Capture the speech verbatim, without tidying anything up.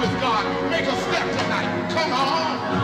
with God. Make a step tonight. Come on.